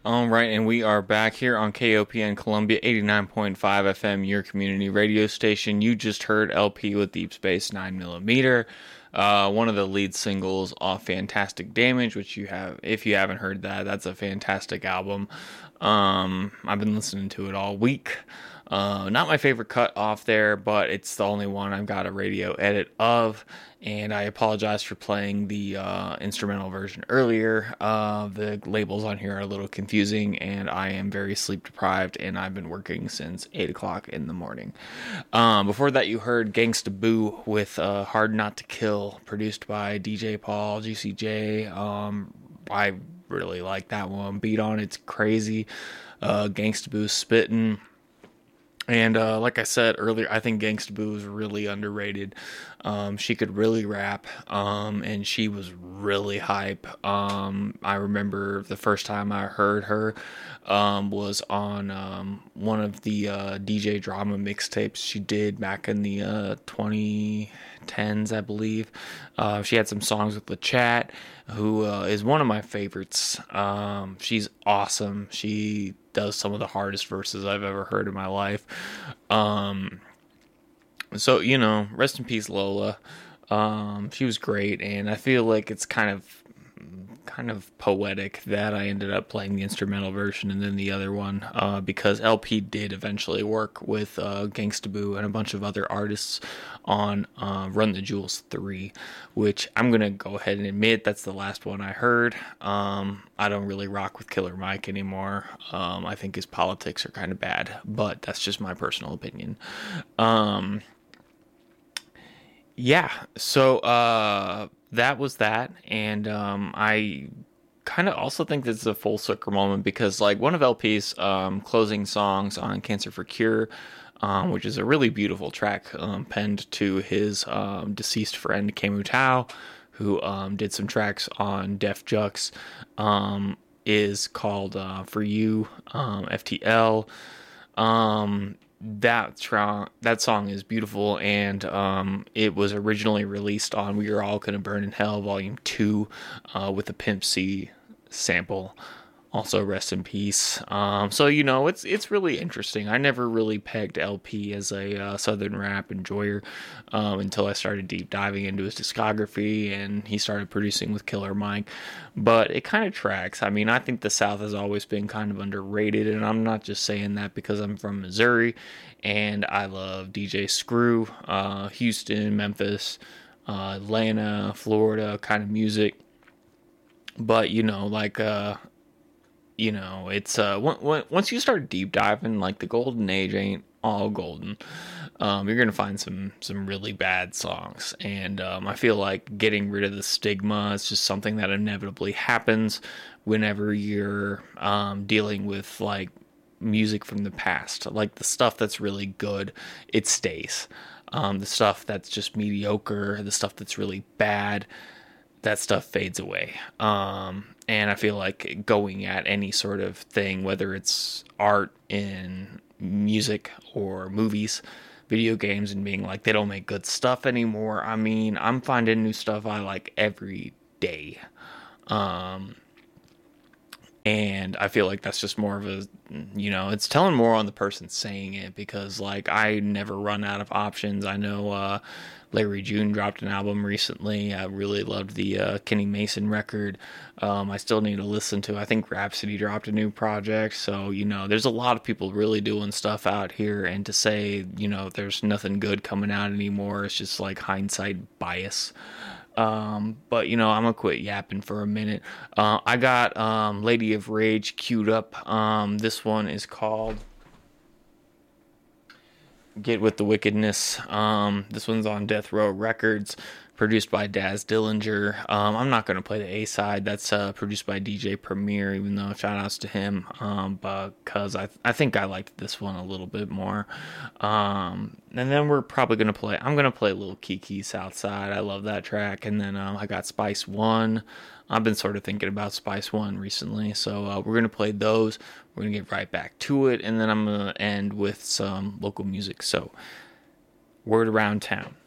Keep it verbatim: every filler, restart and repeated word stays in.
All right, and we are back here on K O P N Columbia eighty-nine point five F M, your community radio station. You just heard L P with Deep Space nine millimeter, uh, one of the lead singles off Fantastic Damage, which you have, if you haven't heard that, that's a fantastic album. Um, I've been listening to it all week. Uh, not my favorite cut off there, but it's the only one I've got a radio edit of, and I apologize for playing the uh, instrumental version earlier. Uh, the labels on here are a little confusing, and I am very sleep deprived, and I've been working since eight o'clock in the morning. Um, before that, you heard Gangsta Boo with uh, Hard Not to Kill, produced by D J Paul, G C J. Um, I really like that one. Beat on it's crazy. Uh, Gangsta Boo spitting. And uh, like I said earlier, I think Gangsta Boo is really underrated. Um, she could really rap, um, and she was really hype. Um, I remember the first time I heard her um, was on um, one of the uh, D J Drama mixtapes she did back in the uh, twenty tens, I believe. Uh, she had some songs with LeChat, who uh, is one of my favorites. Um, she's awesome. She does some of the hardest verses I've ever heard in my life. Um, so, you know, rest in peace, Lola. Um, she was great, and I feel like it's kind of kind of poetic that I ended up playing the instrumental version and then the other one, uh, because L P did eventually work with uh, Gangsta Boo and a bunch of other artists on uh, Run the Jewels three, which I'm going to go ahead and admit that's the last one I heard. Um, I don't really rock with Killer Mike anymore. Um, I think his politics are kind of bad, but that's just my personal opinion. Um, yeah, so uh, that was that, and um, I kind of also think this is a full circle moment because, like, one of L P's um, closing songs on Cancer for Cure, um, which is a really beautiful track um, penned to his um, deceased friend Camu Tao, who um, did some tracks on Def Jux, um, is called uh, For You, um, F T L. Um, that tra- that song is beautiful, and um, it was originally released on We Are All Gonna Burn in Hell Volume two uh, with a Pimp C sample. Also, rest in peace. Um, so, you know, it's it's really interesting. I never really pegged L P as a uh, Southern rap enjoyer um, until I started deep diving into his discography and he started producing with Killer Mike. But it kind of tracks. I mean, I think the South has always been kind of underrated, and I'm not just saying that because I'm from Missouri and I love D J Screw, uh, Houston, Memphis, uh, Atlanta, Florida kind of music. But, you know, like... Uh, you know, it's uh once you start deep diving, like, the golden age ain't all golden. Um, you're gonna find some some really bad songs, and um, I feel like getting rid of the stigma is just something that inevitably happens whenever you're um, dealing with, like, music from the past. Like, the stuff that's really good, it stays. Um, the stuff that's just mediocre, the stuff that's really bad, that stuff fades away. Um, and I feel like going at any sort of thing, whether it's art in music or movies, video games, and being like, they don't make good stuff anymore. I mean, I'm finding new stuff I like every day. Um, and I feel like that's just more of a, you know, it's telling more on the person saying it, because, like, I never run out of options. I know, uh, Larry June dropped an album recently. I really loved the uh, Kenny Mason record. Um, I still need to listen to, I think Rhapsody dropped a new project. So, you know, there's a lot of people really doing stuff out here. And to say, you know, there's nothing good coming out anymore, it's just like hindsight bias. Um, but, you know, I'm gonna quit yapping for a minute. Uh, I got um, Lady of Rage queued up. Um, this one is called Get With the Wickedness. Um, this one's on Death Row Records, produced by Daz Dillinger. Um, I'm not going to play the A-side. That's uh, produced by D J Premier, even though shout outs to him, um, because I I think I liked this one a little bit more. Um, and then we're probably going to play, I'm going to play a little Kiki Southside. I love that track. And then um, I got Spice One. I've been sort of thinking about Spice One recently, so uh, we're going to play those. We're going to get right back to it, and then I'm going to end with some local music. So, Word Around Town.